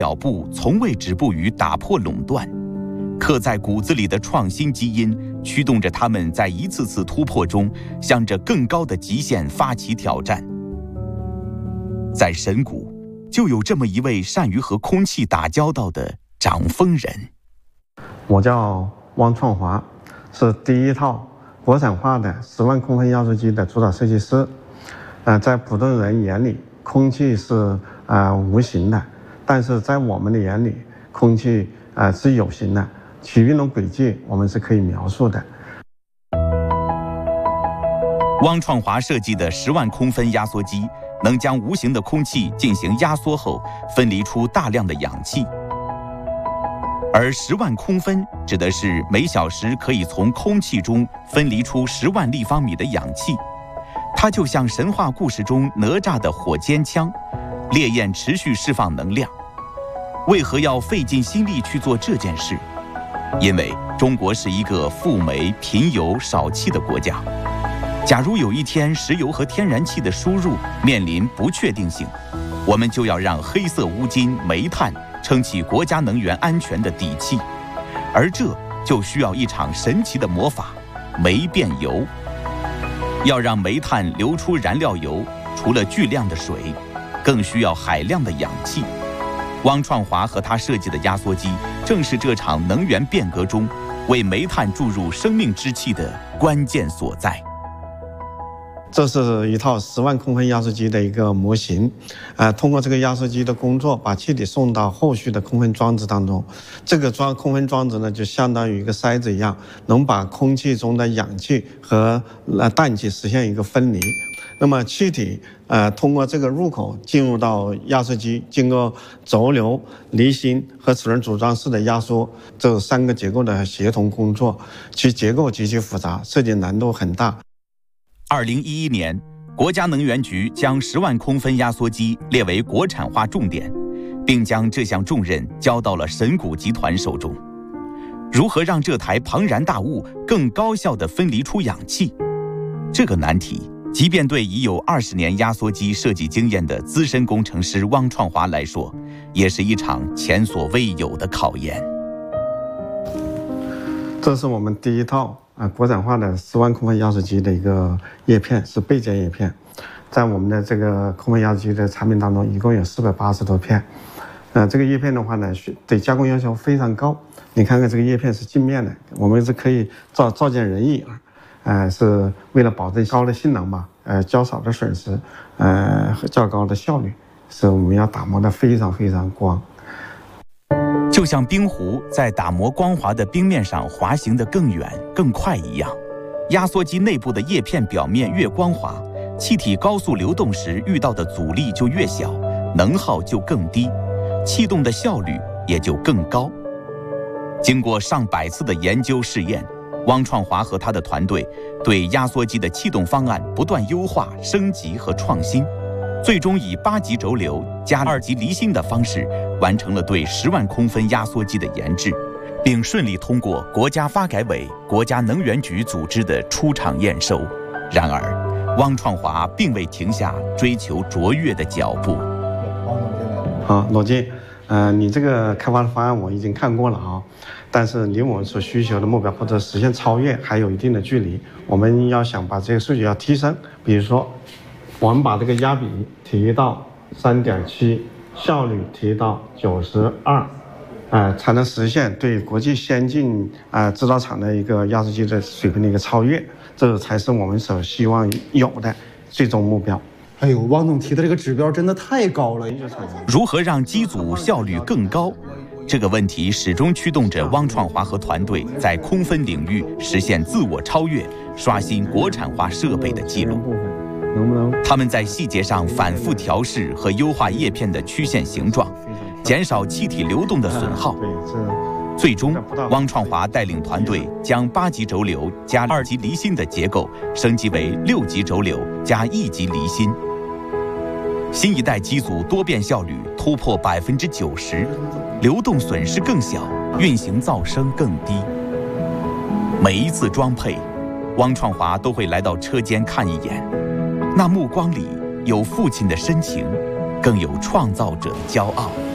脚步从未止步于打破垄断，刻在骨子里的创新基因驱动着他们在一次次突破中向着更高的极限发起挑战。在神谷就有这么一位善于和空气打交道的掌风人。 我叫汪创华，是第一套国产化的10万空分压缩机的主导设计师。在普通人眼里，空气是无形的，但是在我们的眼里，空气是有形的，其运动轨迹我们是可以描述的。 汪创华设计的10万空分压缩机能将无形的空气进行压缩后分离出大量的氧气，而10万空分指的是每小时可以从空气中分离出10万立方米的氧气。它就像神话故事中哪吒的火尖枪，烈焰持续释放能量。为何要费尽心力去做这件事？因为中国是一个富煤贫油少气的国家。假如有一天石油和天然气的输入面临不确定性，我们就要让黑色乌金、煤炭撑起国家能源安全的底气，而这就需要一场神奇的魔法——煤变油。要让煤炭流出燃料油，除了巨量的水，更需要海量的氧气。汪创华和他设计的压缩机，正是这场能源变革中为煤炭注入生命之气的关键所在。 这是一套10万空分压缩机的一个模型，通过这个压缩机的工作，把气体送到后续的空分装置当中。这个空分装置呢，就相当于一个筛子一样，能把空气中的氧气和氮气实现一个分离。那么气体通过这个入口进入到压缩机，经过轴流、离心和齿轮组装式的压缩，这3个结构的协同工作，其结构极其复杂，设计难度很大。 2011年，国家能源局将10万空分压缩机列为国产化重点，并将这项重任交到了神谷集团手中。如何让这台庞然大物更高效地分离出氧气？这个难题，即便对已有20年压缩机设计经验的资深工程师汪创华来说，也是一场前所未有的考验。 这是我们第一套国产化的10万空分压缩机的一个叶片，是备件叶片。在我们的这个空分压缩机的产品当中，一共有480多片。这个叶片的话呢，对加工要求非常高。你看看这个叶片是镜面的，我们是可以照见人影是为了保证高的性能嘛，较少的损失，和较高的效率，是我们要打磨的非常非常光。 就像冰壶在打磨光滑的冰面上滑行得更远更快一样，压缩机内部的叶片表面越光滑，气体高速流动时遇到的阻力就越小，能耗就更低，气动的效率也就更高。经过上百次的研究试验，汪创华和他的团队对压缩机的气动方案不断优化、升级和创新，最终以8级轴流加2级离心的方式完成了对10万空分压缩机的研制，并顺利通过国家发改委、国家能源局组织的出厂验收。然而，汪创华并未停下追求卓越的脚步。 好，罗金，你这个开发的方案我已经看过了啊，但是离我们所需求的目标或者实现超越还有一定的距离。我们要想把这个数据要提升，比如说，我们把这个压比提到3.7，效率提到92，才能实现对国际先进制造厂的一个压缩机的水平的一个超越，这才是我们所希望有的最终目标。 哎呦，汪总提的这个指标真的太高了。 如何让机组效率更高？这个问题始终驱动着汪创华和团队在空分领域实现自我超越，刷新国产化设备的记录。他们在细节上反复调试和优化叶片的曲线形状，减少气体流动的损耗。最终，汪创华带领团队将8级轴流加2级离心的结构升级为6级轴流加1级离心。新一代机组多变效率突破90%，流动损失更小，运行噪声更低。每一次装配，汪创华都会来到车间看一眼，那目光里有父亲的深情，更有创造者的骄傲。